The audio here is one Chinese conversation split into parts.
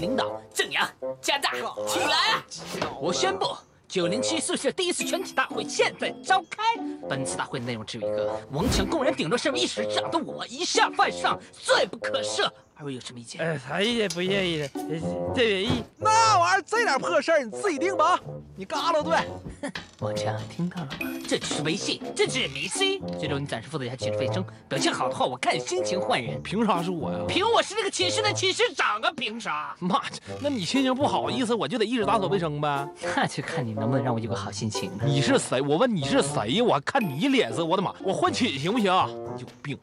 领导，郑阳、家大，起来啊！我宣布。907宿舍第1次全体大会现在召开。本次大会内容只有一个：王强公然顶撞身为一室长的我，以下犯上，罪不可赦。二位有什么意见？ 他也不愿意的，这愿意。那玩意儿这点破事儿你自己定吧，你嘎了对。 王强，听到了吗？这只是微信，这只是明星。这周你暂时负责一下寝室卫生，表现好的话，我看心情换人。 凭啥是我呀？ 凭我是这个寝室的寝室长啊！凭啥？ 妈，那你心情不好意思，我就得一直打扫卫生呗。 那就看你能不能让我有个好心情了。 你是谁？我问你是谁？我看你脸色，我的妈！我换寝行不行？有病！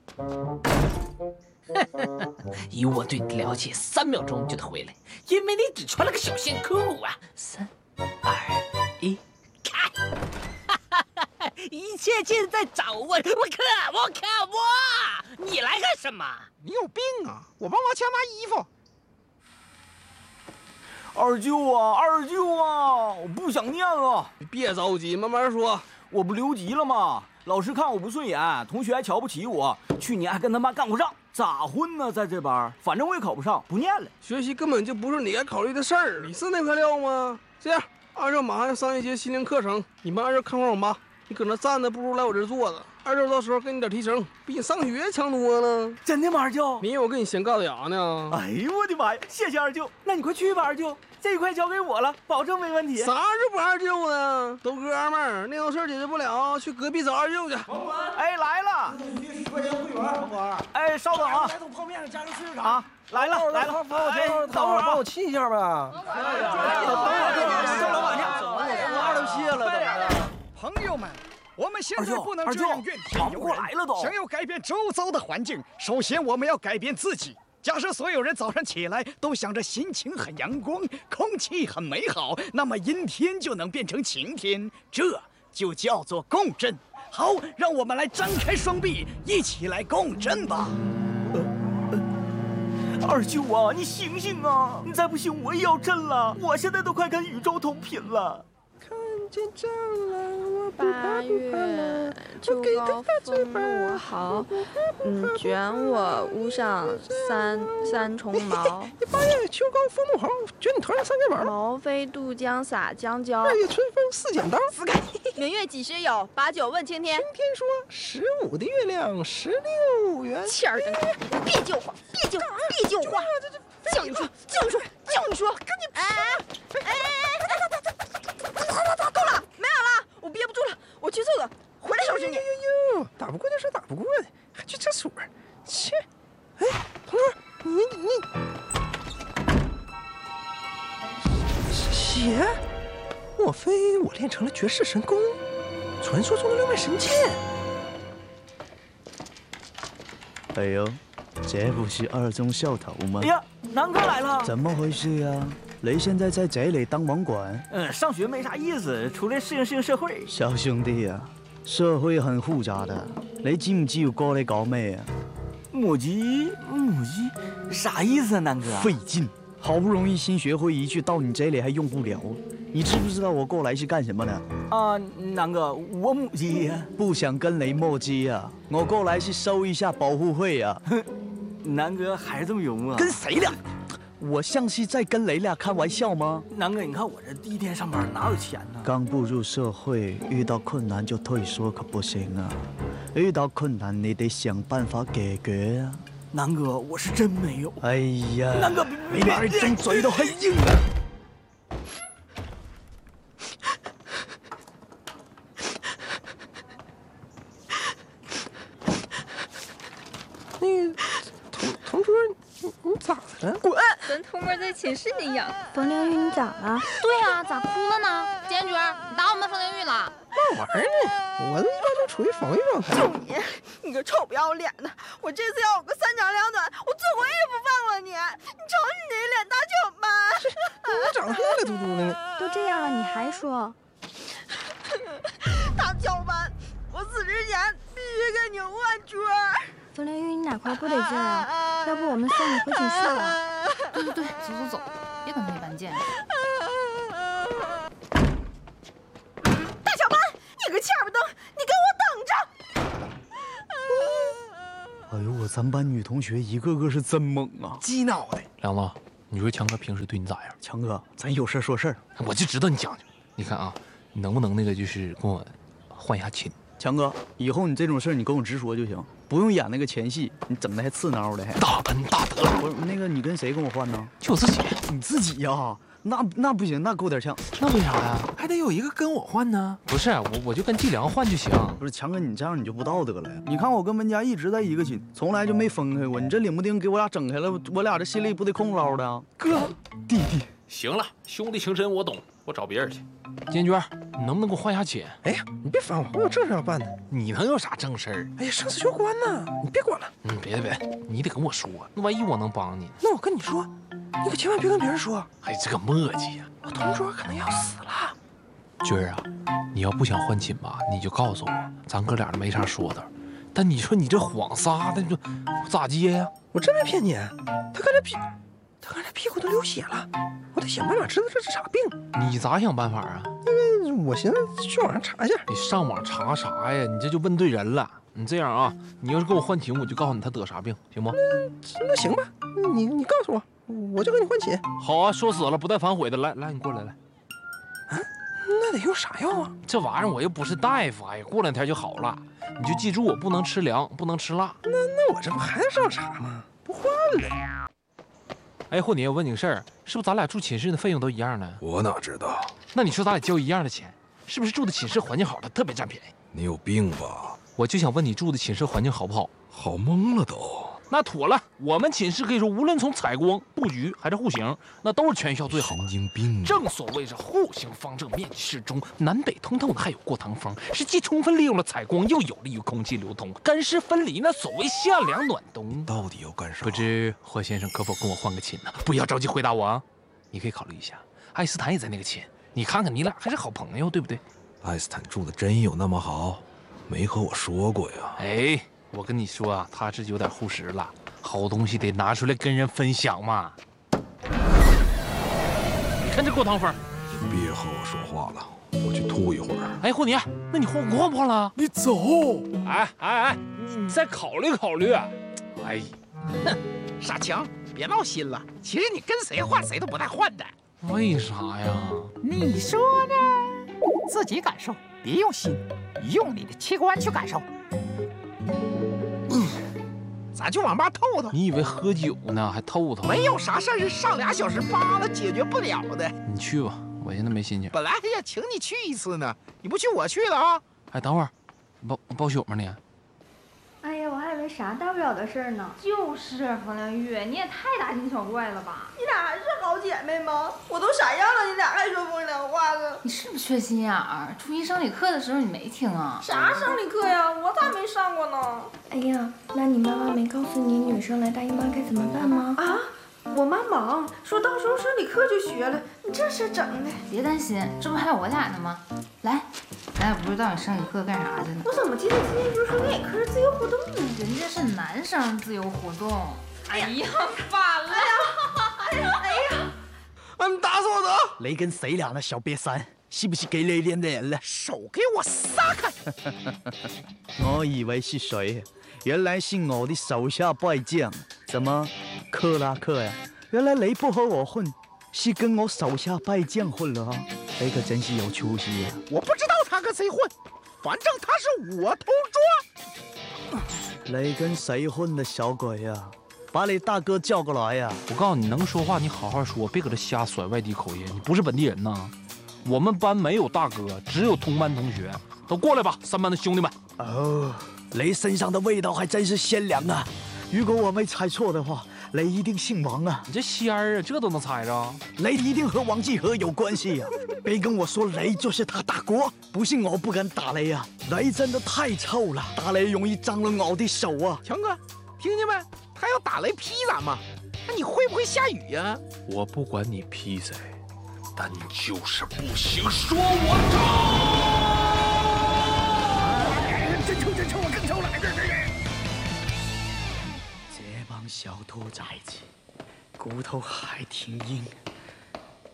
以我对你的了解，3秒钟就得回来，因为你只穿了个小线裤啊！3、2、1，开！一切尽在掌握。我靠！你来干什么？ 你有病啊！我帮王强拿衣服。 二舅啊，我不想念了。 你别着急，慢慢说。 我不留级了吗？老师看我不顺眼，同学还瞧不起我。去年还跟他妈干过仗，咋混呢？在这班，反正我也考不上，不念了。 学习根本就不是你该考虑的事儿。你是那块料吗？这样，二舅马上要上一节心灵课程，你帮二舅看会儿网吧。你搁那站着，不如来我这坐着。二舅到时候给你点提成，比你上学强多了。 真的吗，二舅？ 明天我跟你闲尬牙呢。 哎呦我的妈呀！谢谢二舅，那你快去吧，二舅，这一块交给我了，保证没问题。 啥就不二舅呢？都哥们儿，那种事解决不了，去隔壁找二舅去。 哎，来了。 10块钱会员，甭管。 哎，稍等啊。 来桶泡面，加个水啥？ 啊，来了。 帮我帮我亲一下呗。 等会儿，叫老板去。 花都谢了。 朋友们，我们现在不能这样怨天尤人。想要改变周遭的环境，首先我们要改变自己。假设所有人早上起来都想着心情很阳光，空气很美好，那么阴天就能变成晴天，这就叫做共振。好，让我们来张开双臂，一起来共振吧。 二舅啊，你醒醒啊！你再不醒，我也要震了。我现在都快跟宇宙同频了。 看见蟑螂，我不怕 8月秋高风露好，卷我屋上三重毛。 8月秋高风露好，卷你头上3根毛。 毛飞渡江撒江椒。 2月春风似剪刀。 明月几时有？8九问青天。 青天说15的月亮16圆。 欠儿的，别救话，别救话！叫你说，赶紧！够了，没有了，我憋不住了，我去厕所，回来收拾你。 打不过就是打不过的，还去厕所？切！哎，同桌，你血？莫非我练成了绝世神功，传说中的6脉神剑？ 哎呦，这不是二中校头吗？ 哎呀，南哥来了！ 怎么回事呀？你现在在这里当网管？ 上学没啥意思，出来适应社会。 小兄弟啊，社会很复杂的，你知唔知要過嚟講咩啊？ 母雞，啥意思啊，南哥？ 費勁，好不容易新學會一句，到你這裡還用不了。你知不知道我過來是幹什麼的？ 啊，南哥，我母雞呀。 不想跟你磨叽啊，我過來是收一下保護費啊。 南哥還是這麼幽默。 跟誰俩？我像是在跟你俩開玩笑嗎？ 南哥，你看我這第1天上班哪有錢呢？ 剛步入社會，遇到困難就退縮可不行啊！遇到困難你得想辦法解決啊！ 南哥，我是真沒有。 哎呀， 南哥， 你媽張嘴都很硬啊！ 那个同桌，你咋的了？滚！ 跟偷摸在寝室一样。 冯玲玉，你咋了？ 对啊，咋哭了呢？监局，你打我们冯玲玉了？ 闹玩呢，我一般都处于防御状态。 就你个臭不要脸的！我这次要有个3长2短，我做鬼也不放过你！你瞅你那脸大舅妈！ 你长得黑了嘟嘟的呢。 都这样了，你还说？ 大舅妈，我死之前必须跟你换桌。 冯玲玉，你哪块不得劲啊？要不我们送你回寝室了？ 对，走，别跟他一般见识。 大小班，你个欠不登，你给我等着！ 哎呦，我咱班女同学一个个是真猛啊！ 鸡脑袋。 梁子， 你说强哥平时对你咋样？ 强哥，咱有事说事儿。 我就知道你讲究。你看啊，你能不能那个就是跟我换一下寝？ 强哥，以后你这种事儿你跟我直说就行，不用演那个前戏，你整的还刺挠的还。 大恩大德。 不是那个，你跟谁跟我换呢？ 就我自己。 你自己呀？那不行，那够点呛。 那为啥呀？ 还得有一个跟我换呢。 不是，我就跟季良换就行。 不是强哥，你这样你就不道德了呀！你看我跟文佳一直在一个寝，从来就没分开过。你这领不丁给我俩整开了，我俩这心里不得空落的啊？ 哥，弟弟， 行了，兄弟情深我懂，我找别人去。建军，你能不能给我换一下寝？ 哎呀，你别烦我，我有正事要办呢。 你能有啥正事儿？ 哎呀，生死攸关呢，你别管了。 别，你得跟我说，那万一我能帮你呢？ 那我跟你说，你可千万别跟别人说。 哎，这个磨叽呀！ 我同桌可能要死了。 军儿啊，你要不想换寝吧，你就告诉我，咱哥俩没啥说的。但你说你这谎撒的，我咋接呀？ 我真没骗你，他刚才屁股都流血了，我得想办法知道这是啥病。 你咋想办法啊？ 我寻思去网上查一下。 你上网查啥呀？你这就问对人了。你这样啊，你要是跟我换寝，我就告诉你他得啥病，行不？ 那行吧，你告诉我，我就跟你换寝。 好啊，说死了不带反悔的。来，你过来。 啊，那得用啥药啊？ 这玩意儿我又不是大夫，哎呀，过2天就好了。你就记住，我不能吃凉，不能吃辣。 那我这不还上查吗？不换了。 哎，霍尼，我问你个事儿，是不是咱俩住寝室的费用都一样呢？ 我哪知道？ 那你说咱俩交一样的钱，是不是住的寝室环境好，他特别占便宜？ 你有病吧？ 我就想问你住的寝室环境好不好？ 好懵了都。 那妥了，我们寝室可以说无论从采光、布局还是户型，那都是全校最好的。 神经病！ 正所谓是户型方正，面积适中，南北通透的，还有过堂风，是既充分利用了采光，又有利于空气流通，干湿分离。那所谓夏凉暖冬， 到底要干啥？ 不知霍先生可否跟我换个寝呢？不要着急回答我啊，你可以考虑一下。爱斯坦也在那个寝，你看看你俩还是好朋友，对不对？ 爱斯坦住的真有那么好？没和我说过呀。 哎，我跟你说啊，他是有点护食了，好东西得拿出来跟人分享嘛。你看这过堂风。 别和我说话了，我去吐一会儿。 哎，霍尼，那你换不换了？ 你走。 哎，你再考虑考虑。哎， 哼，傻强，别闹心了。其实你跟谁换谁都不带换的。 为啥呀？ 你说呢？自己感受，别用心，用你的器官去感受。 咱去网吧透透。 你以为喝酒呢，还透透？ 没有啥事儿是上2小时扒了解决不了的。 你去吧，我现在没心情。 本来还想请你去一次呢，你不去我去了啊。 哎，等会儿，包宿吗你？ 哎呀，我还以为啥大不了的事儿呢。 就是冯亮玉，你也太大惊小怪了吧？ 你俩还是好姐妹吗？我都啥样了，你俩还说风凉话呢？ 你是不是缺心眼儿？初一生理课的时候你没听啊？ 啥生理课呀？我咋没上过呢？ 哎呀，那你妈妈没告诉你女生来大姨妈该怎么办吗？ 啊，我妈忙，说到时候生理课就学了。你这事整的。 别担心，这不还有我俩呢吗？来。咱也不知道你生理课干啥去呢。 我怎么记得今天不是说那课是自由活动呢？ 人家是男生自由活动。 哎呀，反了呀！哎呀！ 你打死我得！ 雷跟谁俩呢？小瘪三，是不是给雷连的人了？ 手给我撒开！ 我以为是谁，原来是我的手下败将。怎么，克拉克呀？原来雷不和我混，是跟我手下败将混了啊！雷可真是有出息呀！ 我不知道他跟谁混，反正他是我同桌。 雷跟谁混的小鬼呀？把你大哥叫过来呀！ 我告诉你，能说话你好好说，别搁这瞎甩外地口音，你不是本地人呐。我们班没有大哥，只有同班同学。都过来吧，3班的兄弟们。 哦，雷身上的味道还真是鲜凉啊！如果我没猜错的话，雷一定姓王啊！ 你这仙儿啊，这都能猜着？ 雷一定和王继和有关系呀！别跟我说雷就是他大哥，不信我不敢打雷啊！雷真的太臭了，打雷容易脏了我的手啊！ 强哥，听见没？他要打雷劈咱们，那你会不会下雨呀？ 我不管你劈谁，但你就是不行，说我臭！真臭，我更臭了！ 这帮小兔崽子，骨头还挺硬。